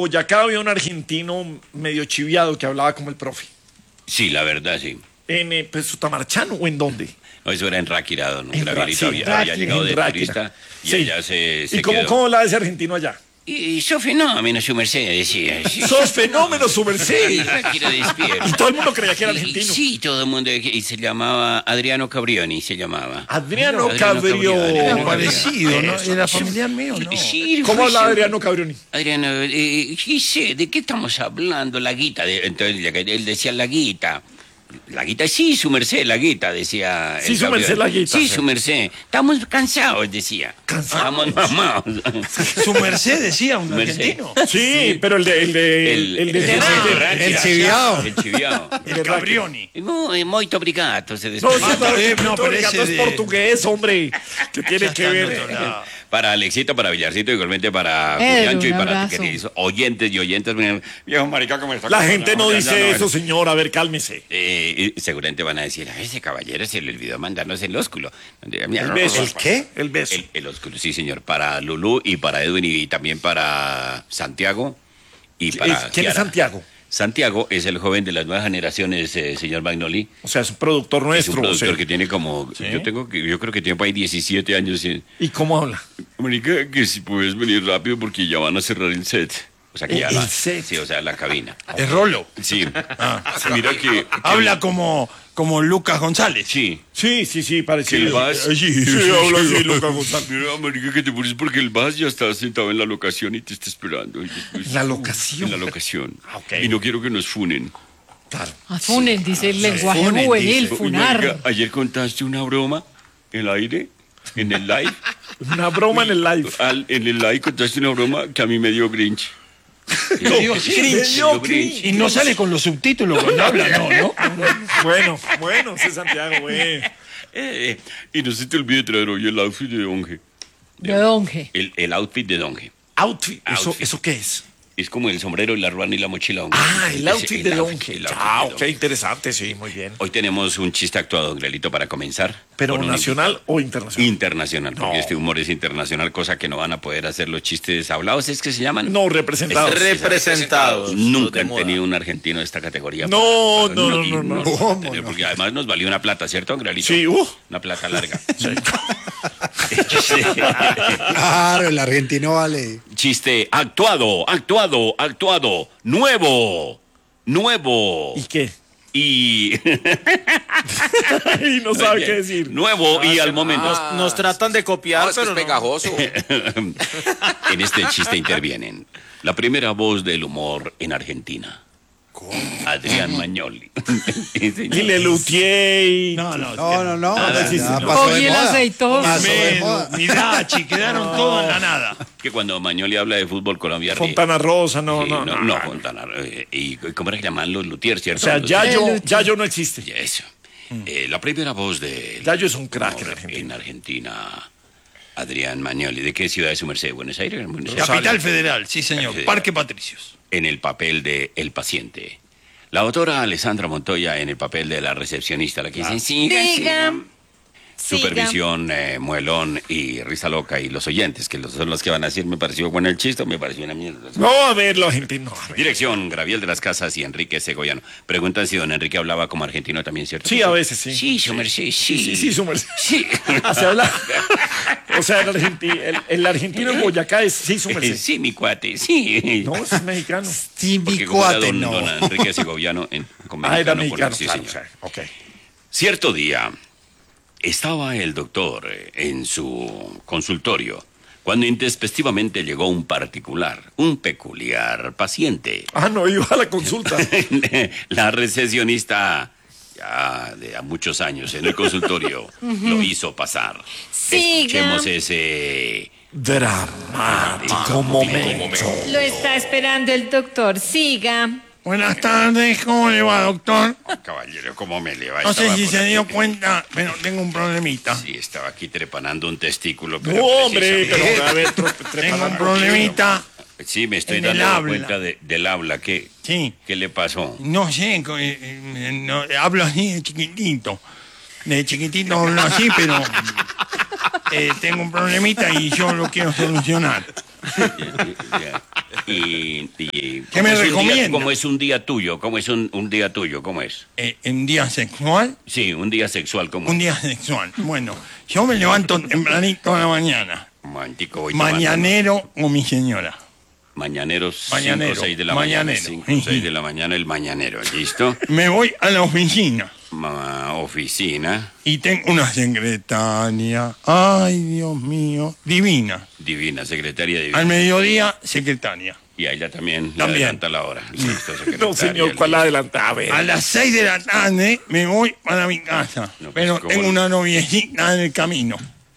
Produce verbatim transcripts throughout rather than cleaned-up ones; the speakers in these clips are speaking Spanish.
Boyacá había un argentino medio chiviado que hablaba como el profe. Sí, la verdad, sí. ¿En eh, pues, Sutamarchano o en dónde? No, eso era en Ráquira, don En Ra- Gabrielito. sí, había, Ráquira, había llegado en de Ráquira. turista y Sí. allá se, se ¿Y cómo, quedó. cómo habla ese argentino allá? Y, y sos fenómeno, su merced, decía. Sí, ¡Sos fenómeno, su merced! sí, Ráquira despierto. Y todo el mundo creía que era Y- argentino. Sí, todo el mundo. Y se llamaba Adriano Cabrioni, se llamaba. Adriano Adriano Cabrioni. Cabrioni. Era parecido, ¿no? Eso. Era familiar mío, ¿no? Sí, ¿Cómo fue habla siempre- Adriano Cabrioni? Adriano, eh, ¿qué sé? ¿De qué estamos hablando? La guita. De- entonces él decía la guita. La guita, sí, su merced, la guita, decía. Sí, el su merced, Cabrioni. la guita. Sí, su merced. Estamos cansados, decía. ¿Cansados? Estamos mamados. Su merced decía un Merced. argentino. Sí, pero el de... El de... El, el de... el- el de- Ráquira. el chiviao. El chiviao. El Cabrioni. Muy, muy obrigado, se No, despidió. sí, no, eh, no, no, pero oiga, ese no es de- portugués, hombre. ¿Qué tiene Ya que está en ver? otro lado. Para Alexito, para Villarcito, igualmente para Pedro, Juliancho y un para abrazo. queridos oyentes y oyentes. Miren, viejo marica, ¿cómo está? La gente no Ya, dice ya, eso, señor. A ver, cálmese. Eh, y seguramente van a decir, a ese caballero se le olvidó mandarnos el ósculo. El beso. ¿El qué? El beso. El, el ósculo, sí, señor. Para Lulú y para Edwin y también para Santiago y para Es- ¿Quién es Kiara. Santiago? Santiago es el joven de las nuevas generaciones, eh, señor Magnoli. O sea, es un productor Es nuestro. un productor o sea. que tiene como, yo tengo que, yo creo que tiene por ahí diecisiete años. y- ¿Y cómo habla? Marica, que si puedes venir rápido porque ya van a cerrar el set. O sea, que ya El- la, el set. Sí, o sea, la cabina. Es Rolo. Sí. Mira que... Habla como, como Lucas González. Sí. Sí, sí, sí, Que el parecido. Vaz... Sí, habla así, Lucas González. Mira, marica, que te pones porque el Vaz ya está sentado en la locación y te está esperando. Y después- ¿En la locación? En la locación. Ah, ok. Y no quiero que nos funen. Claro. A funen, dice el lenguaje funen, juvenil, dice. Uy, funar. marica, ayer contaste una broma en el aire, en el live. Una broma en el live. Al- en el live contaste una broma que a mí me dio Grinch. Le digo, sí, Grinch, Grinch. yo Grinch. Y no sale con los subtítulos cuando habla, no, ¿no? Bueno, bueno, sí, Santiago, güey. Eh, y no se te olvide traer hoy el outfit de Donge. De Donge. El, el outfit de Donge. Outfit. ¿Eso, Outfit. ¿Eso qué es? Es como el sombrero, la ruana y la mochila Donge. Ah, el Ese- outfit de Donge. el outfit Ah, de ok, Donge. interesante, sí, muy bien. Hoy tenemos un chiste actuado, Grelito, para comenzar. ¿Pero Con un nacional o internacional? Internacional, porque No. este humor es internacional, cosa que no van a poder hacer los chistes hablados, ¿es que se llaman? No, representados. Representados. Nunca De han moda. tenido un argentino de esta categoría. No, Para- no, no, y no, no. lo van a ¿Cómo tener, no? Porque además nos valió una plata, ¿cierto, Grelito? Sí, uh. Una plata larga. Claro, el argentino vale. Chiste actuado, actuado, actuado, nuevo, nuevo. ¿Y qué? Y... Y no sabe qué decir. Nuevo y al momento. Nos, nos tratan de copiar, No, es que pero es no. pegajoso. En este chiste intervienen la primera voz del humor en Argentina. Adrián Magnoli. Y le luteé y... No, no. No, no, no. Ah, ya sí, sí, no. pasó de Oye, el moda. aceitoso. Pasó de Medu, moda. Midachi, quedaron todos en la nada. Que cuando Magnoli habla de fútbol Colombia ríe. Fontana Rosa, no, Sí, no, no, no. no, Fontana. eh, ¿Y cómo era que llaman los luthiers, O cierto? sea, Los- Yayo, El Yayo no existe. Eso. Eh, la primera voz de... Yayo es un crack en Argentina. En Argentina, Adrián Magnoli. ¿De qué ciudad es su merced? ¿Buenos Aires? Buenos Aires. Capital Federal, sí, señor. Federal. Parque Patricios. En el papel de El Paciente. La autora Alessandra Montoya en el papel de la recepcionista, la que dice, sigan, Sigan. sigan. Supervisión, eh, Muelón y Risa Loca y los oyentes, que los- son los que van a decir, me pareció bueno el chiste o me pareció una mierda. No, a ver, los argentinos. a ver. Dirección, Graviel de las Casas y Enrique Segoyano. Preguntan si don Enrique hablaba como argentino también, ¿cierto? Sí, a veces sí. Sí, su merced, sí. Sí, sí, sí, su merced. Sí. Ah, se habla. O sea, el, argenti- el, el argentino en Boyacá es sí, su merced. Sí, mi cuate, sí. No, es mexicano. Sí, Porque mi como era cuate, don, no. don Enrique Segoviano en, con Ah, era por- mexicano, sí, claro. señor. o sea, ok. Cierto día, estaba el doctor eh, en su consultorio cuando intempestivamente llegó un particular, un peculiar paciente. Ah, no, iba a la consulta. La recesionista, ya de a muchos años en el consultorio, lo hizo pasar. Siga. Escuchemos ese... Dramático momento. Lo está esperando el doctor. Siga. Buenas tardes, ¿cómo le va, doctor? Caballero, ¿cómo me le va? No sé Estaba si por se aquí. dio cuenta, pero tengo un problemita. Sí, estaba aquí trepanando un testículo. Pero No, hombre, precisamente- pero a ver, tre- Tengo trepa- un problemita. Sí, me estoy en el dando habla. cuenta de- del habla. ¿Qué, Sí. ¿Qué le pasó? No sé, co- eh, eh, no, hablo así de chiquitito. De chiquitito hablo así, pero eh, tengo un problemita y yo lo quiero solucionar. Ya, ya. Y, y- ¿Qué me ¿cómo es un día- recomienda? ¿Cómo es un día tuyo? ¿Cómo es un, un día tuyo? ¿Cómo es? Eh, ¿En día sexual? Sí, un día sexual. ¿Cómo Un es? día sexual. Bueno, yo me levanto tempranito a la mañana. Un momentico, voy tomando- Mañanero con mi señora. Mañaneros, Mañanero, cinco o seis de la mañanero. mañana. cinco o seis de la mañana, el mañanero. ¿Listo? Me voy a la oficina Ma- oficina. y tengo una secretaria. Ay, Dios mío. Divina. Divina, secretaria divina. Al mediodía, secretaria. Y a ella también, le También. adelanta la hora. Listo, secretaria. No, señor, ¿cuál la adelanta? A ver. A las seis de la tarde me voy para mi casa. No, pues, pero ¿cómo tengo no? una noviecita en el camino.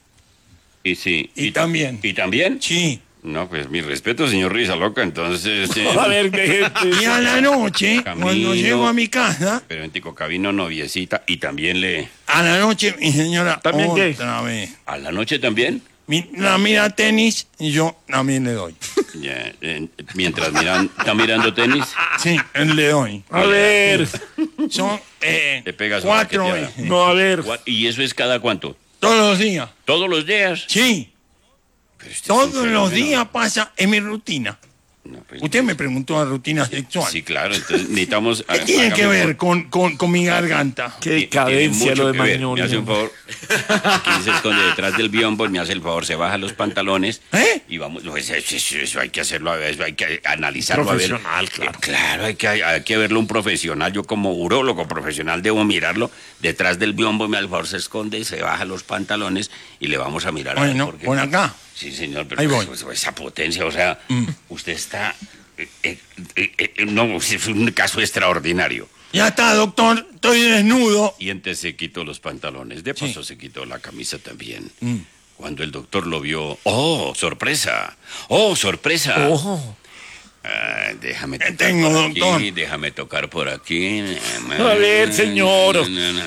Y sí. Y también. ¿Y también? Sí. No, pues mi respeto, señor Risa Loca, entonces... eh, A ver, deje- Y a la noche, Camino. cuando llego a mi casa, Pero en Tico Cabino, noviecita, y también le... a la noche mi señora ¿También qué? otra vez. ¿A la noche también? Mi- la mira tenis y yo también le doy. Ya, eh, mientras miran, está mirando tenis, Sí, le doy. A ver. Son eh, te pegas cuatro una paqueteada. veces. No, a ver. Gua- ¿Y eso es cada cuánto? Todos los días. ¿Todos los días? Sí, Pero este es todos un los fenómeno. días pasa en mi rutina. No, pues, Usted me preguntó la rutina sexual. Sí, claro, entonces necesitamos... ¿Qué tiene que hágame ver un con, con, con mi garganta? Qué Tiene decadencia mucho lo de que ver. Me hace Mañón. un favor. Aquí se esconde detrás del biombo, me hace el favor, se baja los pantalones. ¿Eh? Y vamos, no, eso, eso- eso hay que hacerlo, eso hay que analizarlo. a ver. Profesional, claro. Eh, claro, hay que, hay que verlo un profesional. Yo como urólogo profesional debo mirarlo. Detrás del biombo, me hace el favor, se esconde, se baja los pantalones y le vamos a mirar. a ver Bueno, por qué. por acá. Sí, señor, pero Ahí voy. pues, esa potencia, o sea, usted está... eh, eh, eh, eh, no, es un caso extraordinario. Ya está, doctor. Estoy desnudo. Y antes se quitó los pantalones. De paso se quitó la camisa también. Mm. Cuando el doctor lo vio, ¡oh, sorpresa! ¡Oh, sorpresa! Ojo. Ah, déjame tocar tengo, por doctor? aquí, déjame tocar por aquí. A ver, señor.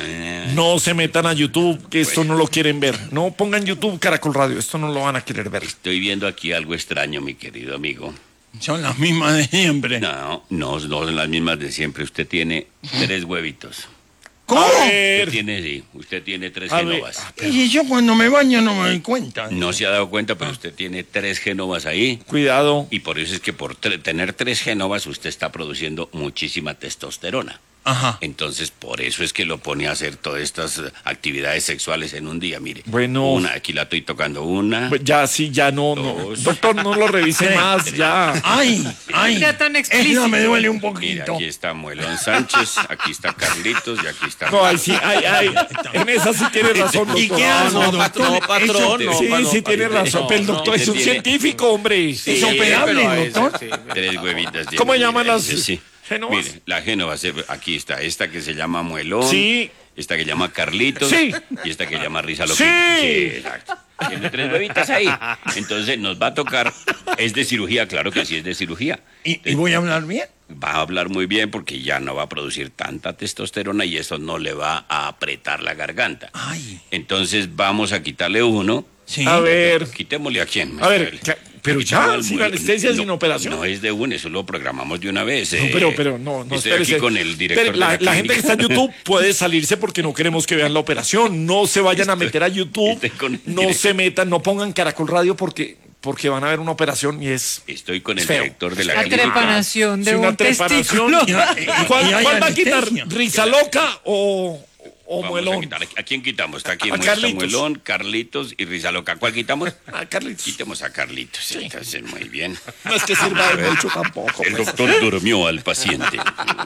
No se metan a YouTube, que esto no lo quieren ver. No pongan YouTube Caracol Radio, esto no lo van a querer ver. Estoy viendo aquí algo extraño, mi querido amigo. Son las mismas de siempre. No, no, no son las mismas de siempre. Usted tiene tres huevitos. ¿Cómo? A Usted ver. tiene, sí, usted tiene tres A ver, genovas. Y yo cuando me baño no me doy cuenta. No se ha dado cuenta, pero usted tiene tres genovas ahí. Cuidado. Y por eso es que por tre- tener tres genovas usted está produciendo muchísima testosterona. Ajá. Entonces, por eso es que lo pone a hacer todas estas eh, actividades sexuales en un día. Mire, Bueno. una, aquí la estoy tocando una. Pues ya, sí, ya no, no. Dos. Doctor, no lo revise Tres. más, ya. Ay, ay. Sea tan Esa explícito. me duele un Mira, poquito. aquí está Muelón Sánchez, aquí está Carlitos y aquí está... No, ahí sí, ay, ay. En esa sí tiene razón, ¿Y doctor. qué Ah, hago, no, doctor? no, patrón, Eso- no. Sí, no, sí tiene no, razón, no, pero el doctor no, es un usted tiene- científico, hombre. ¿Es operable, pero a veces, doctor? sí. Tres huevitas. de- ¿Cómo mira, llaman las sí, sí. génovas? Mire, la génova, se- aquí está, esta que se llama Muelón. Sí. Esta que llama Carlitos. Sí. Y esta que llama Risa Sí. Loquita. Exacto. Tiene tres huevitas ahí. Entonces nos va a tocar. ¿Es de cirugía? Claro que sí es de cirugía. ¿Y, y voy a hablar bien? Va a hablar muy bien porque ya no va a producir tanta testosterona y eso no le va a apretar la garganta. Ay. Entonces vamos a quitarle uno. Sí. A ver. Quitémosle a quién. A ver, ca- pero ya, Quitémosle sin al- anestesia, no, sin operación. No es de uno, eso lo programamos de una vez. No, eh. pero, pero, no, no, Estoy espérese. aquí con el director Espere, la, de la, la gente que está en clínica. YouTube puede salirse porque no queremos que vean la operación. No se vayan a Estoy- meter a YouTube. estoy con el No director. se metan, no pongan Caracol Radio porque, porque van a ver una operación y es Estoy con el feo. director de la La clínica. trepanación de Sí, una un trepanación. testículo. Y- ¿Cuál, y hay cuál va a quitar? anestesia. ¿Risa loca o, o Vamos a muelón? quitar. ¿A quién quitamos? Está aquí A está Carlitos. Muelón, Carlitos y Rizaloca. ¿Cuál quitamos? Ah, Carlitos. Quitemos a Carlitos. Entonces, muy bien. No es que sirva de mucho tampoco. El pues. doctor durmió al paciente.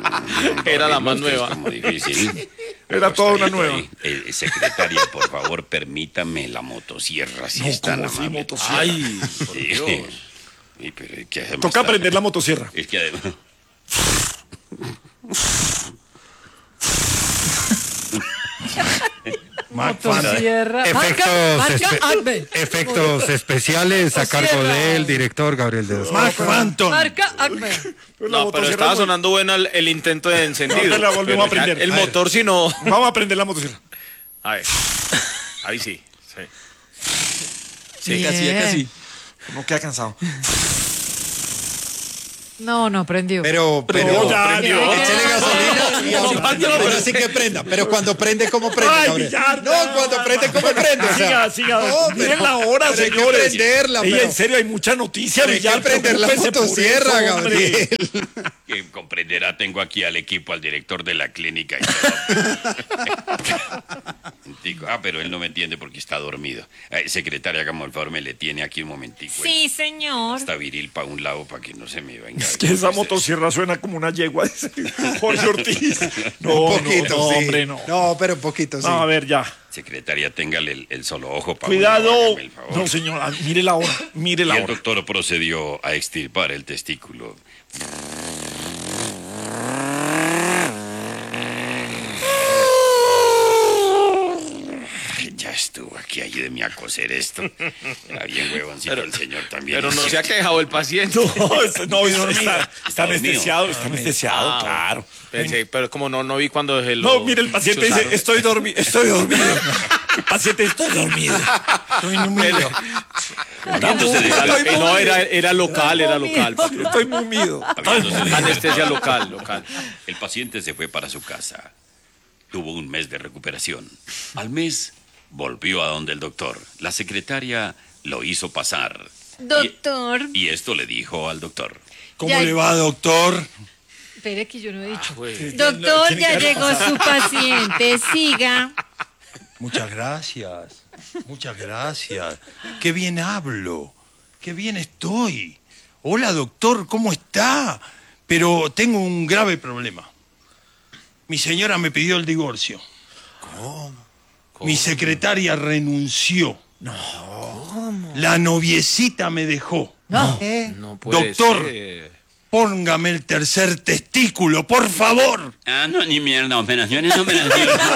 Era la más Esto es nueva. como difícil. Era toda una Acostadito nueva. ahí. Eh, secretaria, por favor, permítame la motosierra, si No, es tan ¿cómo así, amable. motosierra? Ay, por Sí. Dios. Sí, pero es que además Toca está- aprender la motosierra. Es que además... Motosierra. Efectos, Marca, marca espe- Acme. efectos especiales a cargo Motosierra. del director Gabriel de Dos. Mark Phantom. Marca Acme. La No, pero motosierra estaba es muy- sonando bueno el, el intento de encendido. No, la volvemos a Pero ya aprender. El A ver. motor, si no. Vamos a aprender la motosierra. A ver. Ahí sí. Sí. Sí, casi, No queda cansado. No, no, prendió. Pero, pero, No, ya, prendió. ya. Échele gasolina y No, ahora- no, no, ahora sí que prenda. Pero cuando prende, ¿cómo prende, Ay, Gabriel? ya, No, ya. cuando prende, ¿cómo prende? O sea, Siga, siga. no, Miren pero- la hora, pero hay que señores. prenderla, Ey, pero- en serio, hay mucha noticia, Pero hay que Villar. prender la preocúpese por motosierra, eso, hombre. Gabriel. Que comprenderá, tengo aquí al equipo, al director de la clínica y todo. Digo, ah, pero él no me entiende porque está dormido. Eh, secretaria, hágame el favor, me le tiene aquí un momentico. Sí, señor. Está viril para un lado para que no se me venga. Es que esa motosierra suena como una yegua, dice Jorge Ortiz. No, Un poquito, no, no, sí. hombre, no. No, pero un poquito, sí. No, a ver, ya. Secretaria, téngale el, el solo ojo para Cuidado. hágame el favor. No, señora, mire la hora, mire Y la el hora. doctor procedió a extirpar el testículo. Ay, ya estuvo aquí, ayúdeme a coser esto. Está bien, huevoncito, el señor también. Pero no se ha quejado el paciente. No, es- no, está, está, Está dormido. anestesiado, está anestesiado, Ah, claro. Pensé, pero como no, no vi cuando se lo No, mire, el paciente dice, chuzaron. estoy dormido, estoy dormido. El paciente, estoy dormido. Estoy número. Habiéndose de- Estoy Eh, no, era, era local, era local. Estoy mumido. habiéndose de- Anestesia local, local. El paciente se fue para su casa. Tuvo un mes de recuperación. Al mes volvió a donde el doctor. La secretaria lo hizo pasar. Doctor. Y, y esto le dijo al doctor. ¿Cómo Ya- le va, doctor? Espere que yo no he dicho. Doctor, ¿Quién ya quiere llegó su paciente. Siga. Muchas gracias. Muchas gracias. Qué bien hablo. Qué bien estoy. Hola, doctor, ¿cómo está? Pero tengo un grave problema. Mi señora me pidió el divorcio. ¿Cómo? Mi secretaria renunció. No. ¿Cómo? La noviecita me dejó. No. No puede Doctor. ser. Póngame el tercer testículo, por favor. Ah, no, ni mierda, operaciones, operaciones.